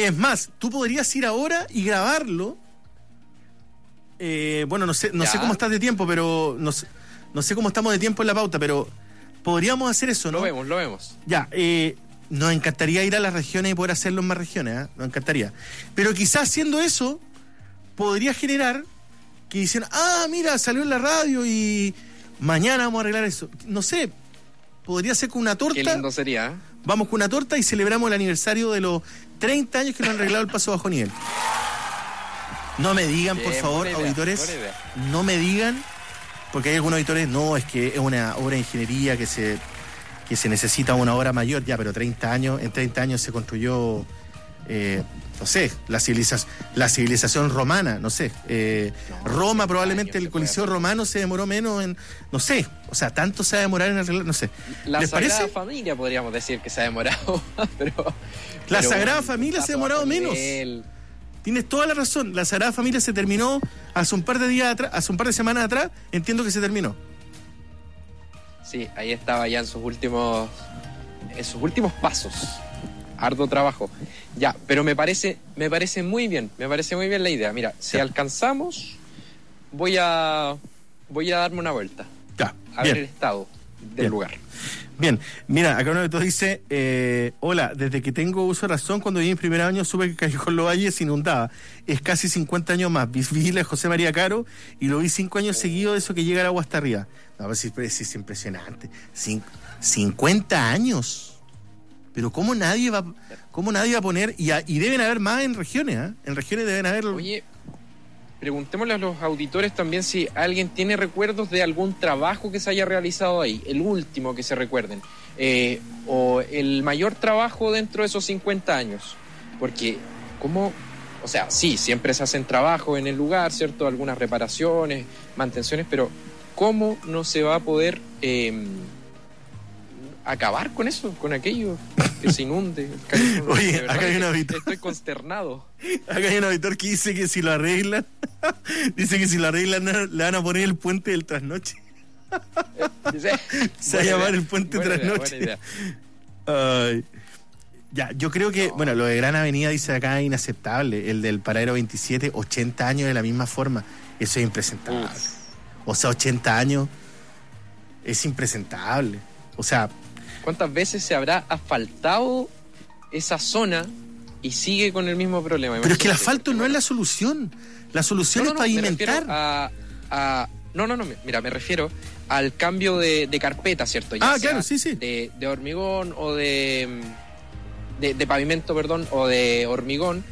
Es más, tú podrías ir ahora y grabarlo. Bueno, no sé cómo estás de tiempo, pero no sé cómo estamos de tiempo en la pauta, pero podríamos hacer eso, ¿no? Lo vemos. Ya, nos encantaría ir a las regiones y poder hacerlo en más regiones, ¿eh? Nos encantaría. Pero quizás haciendo eso, podría generar que dicen, mira, salió en la radio y mañana vamos a arreglar eso. No sé, podría ser con una torta. Qué lindo sería. Vamos con una torta y celebramos el aniversario de los 30 años que nos han arreglado el paso bajo nivel. No me digan, por favor, auditores, no me digan, porque hay algunos auditores, no, es que es una obra de ingeniería que se necesita una hora mayor, ya, pero 30 años, en 30 años se construyó, no sé, la civilización romana, no sé, Roma probablemente, el Coliseo romano se demoró menos en, no sé, o sea, tanto se va a demorar en arreglar, no sé. La ¿Les Sagrada parece? Familia podríamos decir que se ha demorado, pero... La Sagrada Familia se ha demorado menos. Tienes toda la razón. La Sagrada Familia se terminó hace un par de semanas atrás. Entiendo que se terminó. Sí, ahí estaba ya en sus últimos pasos. Arduo trabajo. Ya, pero me parece muy bien. Me parece muy bien la idea. Mira, si alcanzamos, voy a darme una vuelta. Ya, a ver el estado del lugar. Bien, mira, acá uno de todos dice, hola, desde que tengo uso de razón, cuando viví en primer año supe que Callejón Los Valles se inundaba. Es casi 50 años más. Vi a José María Caro y lo vi 5 años seguidos de eso que llega el agua hasta arriba. No, pues es impresionante. 50 años. Pero ¿cómo nadie va a poner? Y deben haber más en regiones, ¿eh? En regiones deben haber... Oye, preguntémosle a los auditores también si alguien tiene recuerdos de algún trabajo que se haya realizado ahí, el último que se recuerden, o el mayor trabajo dentro de esos 50 años. Porque, o sea, sí, siempre se hacen trabajos en el lugar, ¿cierto? Algunas reparaciones, mantenciones, pero ¿cómo no se va a poder acabar con eso, con aquello que se inunde? Oye, acá hay un auditor. Estoy consternado. Acá hay un auditor que dice que si lo arreglan, le van a poner el puente del trasnoche. Se va a llamar el puente trasnoche. Buena idea. Ya, yo creo que, bueno, lo de Gran Avenida dice acá es inaceptable. El del Paradero 27, 80 años de la misma forma. Eso es impresentable. O sea, 80 años es impresentable. O sea... ¿Cuántas veces se habrá asfaltado esa zona y sigue con el mismo problema? Pero es que el asfalto no es la solución. La solución es pavimentar. Mira, me refiero al cambio de carpeta, ¿cierto? Ya sea claro, sí. De hormigón o de pavimento, perdón, o de hormigón.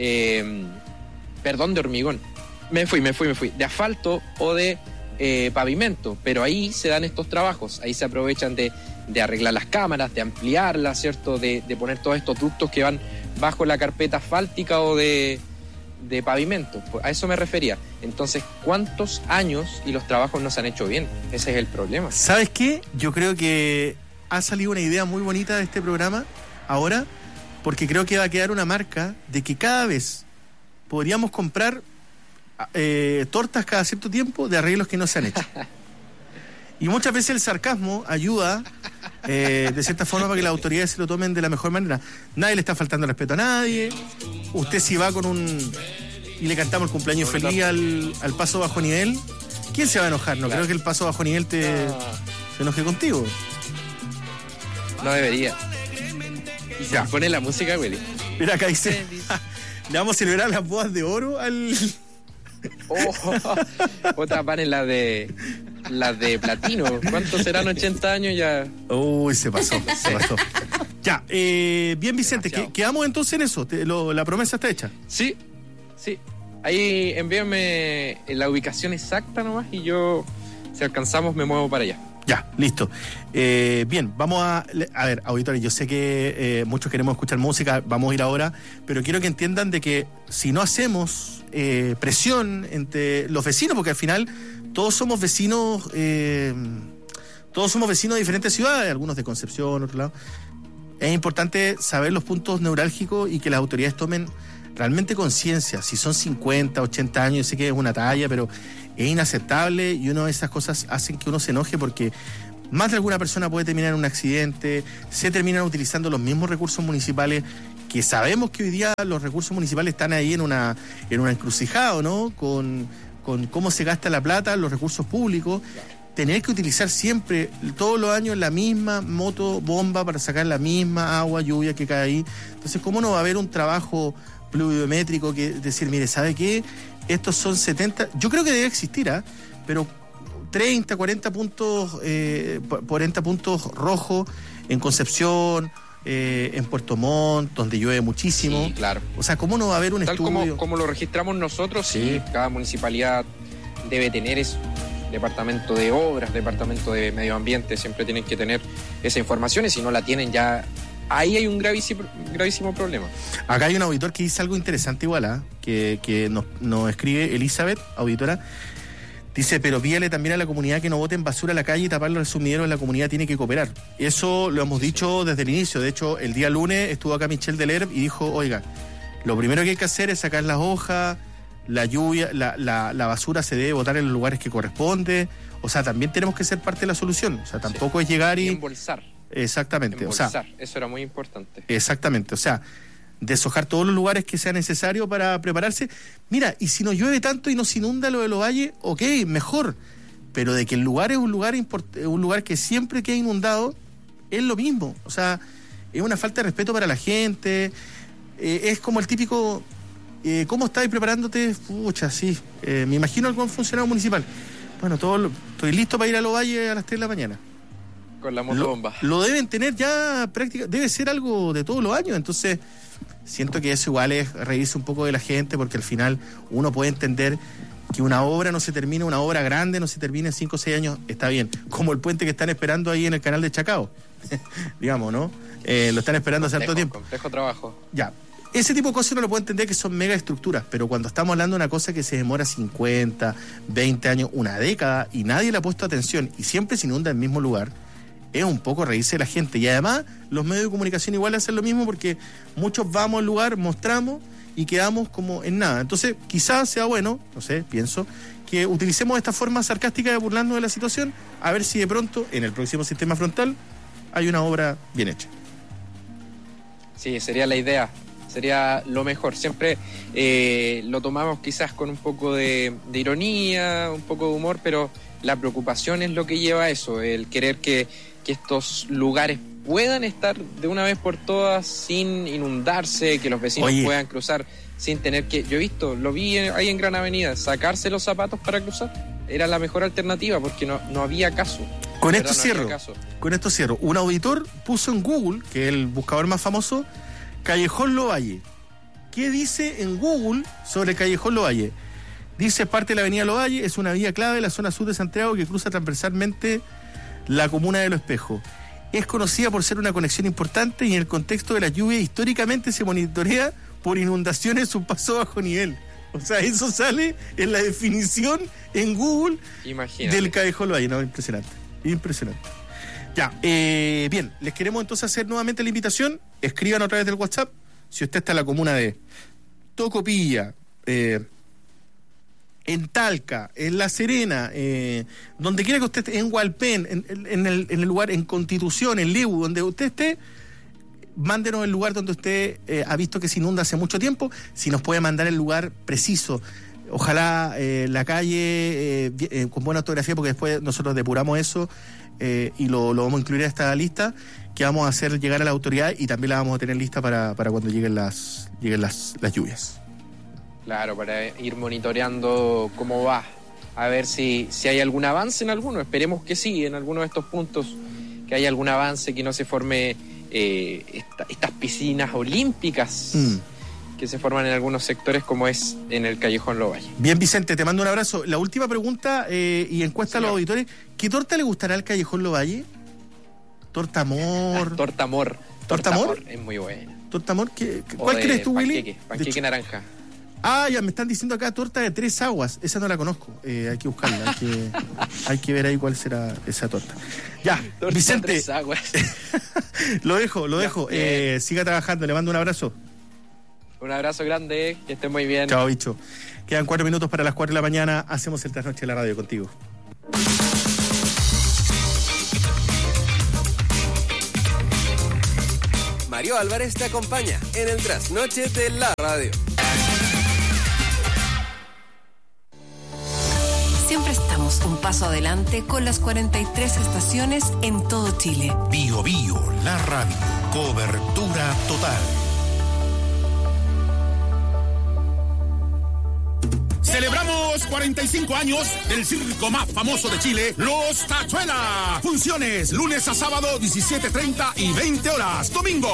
De hormigón. Me fui. De asfalto o de pavimento. Pero ahí se dan estos trabajos. Ahí se aprovechan de arreglar las cámaras, de ampliarlas, ¿cierto? De poner todos estos ductos que van bajo la carpeta asfáltica o de pavimento. A eso me refería. Entonces, ¿cuántos años y los trabajos no se han hecho bien? Ese es el problema. ¿Sabes qué? Yo creo que ha salido una idea muy bonita de este programa ahora, porque creo que va a quedar una marca de que cada vez podríamos comprar tortas cada cierto tiempo de arreglos que no se han hecho. Y muchas veces el sarcasmo ayuda de cierta forma para que las autoridades se lo tomen de la mejor manera. Nadie le está faltando respeto a nadie. Usted si va y le cantamos el cumpleaños feliz al paso bajo nivel, ¿quién se va a enojar? No creo que el paso bajo nivel se enoje contigo. No debería. Y se pone la música, Willy. Mira, acá dice, le vamos a celebrar las bodas de oro al... Otras van en las de platino. ¿Cuántos serán 80 años ya? Uy, se pasó. Ya, bien, Vicente, quedamos entonces en eso. La promesa está hecha. Sí. Ahí envíame la ubicación exacta nomás y yo, si alcanzamos, me muevo para allá. Ya, listo. Bien, vamos a ver, auditores, yo sé que muchos queremos escuchar música, vamos a ir ahora, pero quiero que entiendan de que si no hacemos presión entre los vecinos, porque al final todos somos vecinos de diferentes ciudades, algunos de Concepción, otro lado. Es importante saber los puntos neurálgicos y que las autoridades tomen realmente conciencia. Si son 50, 80 años, yo sé que es una talla, pero es inaceptable y una de esas cosas hacen que uno se enoje porque más de alguna persona puede terminar en un accidente, se terminan utilizando los mismos recursos municipales que sabemos que hoy día los recursos municipales están ahí en una encrucijada, ¿no? Con cómo se gasta la plata, los recursos públicos. Claro. Tener que utilizar siempre, todos los años, la misma motobomba para sacar la misma agua, lluvia que cae ahí. Entonces, ¿cómo no va a haber un trabajo pluviométrico que decir, mire, ¿sabe qué? Estos son 70, yo creo que debe existir, pero 30, 40 puntos, 40 puntos rojos en Concepción, en Puerto Montt, donde llueve muchísimo. Sí, claro. O sea, ¿cómo no va a haber un tal estudio? Como lo registramos nosotros, sí, cada municipalidad debe tener eso. Departamento de Obras, Departamento de Medio Ambiente, siempre tienen que tener esa información, y si no la tienen ya, ahí hay un gravísimo problema. Acá hay un auditor que dice algo interesante igual, que nos escribe Elizabeth, auditora, dice, pero pídale también a la comunidad que no boten basura a la calle y taparlo al sumidero, la comunidad tiene que cooperar. Eso lo hemos dicho desde el inicio. De hecho, el día lunes estuvo acá Michelle Delerm y dijo, oiga, lo primero que hay que hacer es sacar las hojas, la lluvia, la basura se debe botar en los lugares que corresponde. O sea, también tenemos que ser parte de la solución. O sea, tampoco es llegar y embolsar. Exactamente. Embolsar. O sea, eso era muy importante. Exactamente. O sea, deshojar todos los lugares que sea necesario para prepararse. Mira, y si no llueve tanto y nos inunda lo de los valles, ok, mejor. Pero de que el lugar es un lugar que siempre queda inundado, es lo mismo. O sea, es una falta de respeto para la gente. Es como el típico... ¿Cómo estáis preparándote? Pucha, sí. Me imagino algún funcionario municipal. Bueno, estoy listo para ir a los valles a las 3 de la mañana. Con la motobomba. Lo deben tener ya práctica. Debe ser algo de todos los años. Entonces, siento que eso igual es reírse un poco de la gente, porque al final uno puede entender que una obra no se termina, una obra grande no se termina en 5 o 6 años, está bien. Como el puente que están esperando ahí en el canal de Chacao. Digamos, ¿no? Lo están esperando hace harto tiempo. Complejo trabajo. Ya. Ese tipo de cosas uno lo puede entender que son mega estructuras, pero cuando estamos hablando de una cosa que se demora 50, 20 años, una década, y nadie le ha puesto atención y siempre se inunda en el mismo lugar, es un poco reírse de la gente. Y además, los medios de comunicación igual hacen lo mismo, porque muchos vamos al lugar, mostramos y quedamos como en nada. Entonces, quizás sea bueno, no sé, pienso, que utilicemos esta forma sarcástica de burlarnos de la situación, a ver si de pronto, en el próximo sistema frontal, hay una obra bien hecha. Sí, sería la idea. Sería lo mejor. Siempre lo tomamos quizás con un poco de ironía, un poco de humor, pero la preocupación es lo que lleva a eso, el querer que estos lugares puedan estar de una vez por todas sin inundarse, que los vecinos puedan cruzar sin tener que... Yo he visto, lo vi ahí en Gran Avenida, sacarse los zapatos para cruzar. Era la mejor alternativa porque no había caso. Con esto cierro. Un auditor puso en Google, que es el buscador más famoso, Callejón Lovalle. ¿Qué dice en Google sobre Callejón Lovalle? Dice, parte de la avenida Lovalle, es una vía clave de la zona sur de Santiago que cruza transversalmente la comuna de Los Espejos. Es conocida por ser una conexión importante y en el contexto de la lluvia históricamente se monitorea por inundaciones su paso bajo nivel. O sea, eso sale en la definición en Google. Imagínate. Del Callejón Lovalle. No, impresionante. Ya, bien, les queremos entonces hacer nuevamente la invitación. Escriban a través del WhatsApp si usted está en la comuna de Tocopilla, en Talca, en La Serena, donde quiera que usted esté, en Hualpén, en el lugar, en Constitución, en Lebu, donde usted esté, mándenos el lugar donde usted ha visto que se inunda hace mucho tiempo, si nos puede mandar el lugar preciso. Ojalá la calle con buena ortografía, porque después nosotros depuramos eso y lo vamos a incluir a esta lista que vamos a hacer llegar a la autoridad, y también la vamos a tener lista para cuando lleguen las lluvias. Claro, para ir monitoreando cómo va, a ver si hay algún avance en alguno. Esperemos que sí, en alguno de estos puntos, que haya algún avance, que no se forme estas piscinas olímpicas que se forman en algunos sectores, como es en el Callejón Lovalle. Bien, Vicente, te mando un abrazo. La última pregunta y encuesta a los auditores. ¿Qué torta le gustará al Callejón Lovalle? ¿Torta amor? Torta amor. ¿Torta amor? Es muy buena. ¿Torta amor? ¿Cuál crees tú, Willy? Panqueque naranja. Ah, ya me están diciendo acá torta de 3 aguas. Esa no la conozco. Hay que buscarla. Hay que ver ahí cuál será esa torta. Ya, torta Vicente. 3 aguas. Lo dejo. Siga trabajando. Le mando un abrazo. Un abrazo grande. Que esté muy bien. Chao, bicho. Quedan 4 minutos para las 4 de la mañana. Hacemos el trasnoche de la radio contigo. Mario Álvarez te acompaña en el trasnoche de la radio. Siempre estamos un paso adelante con las 43 estaciones en todo Chile. Bio Bio, la radio. Cobertura total. Celebramos 45 años del circo más famoso de Chile, Los Tachuelas. Funciones lunes a sábado 17:30 y 20 horas. Domingo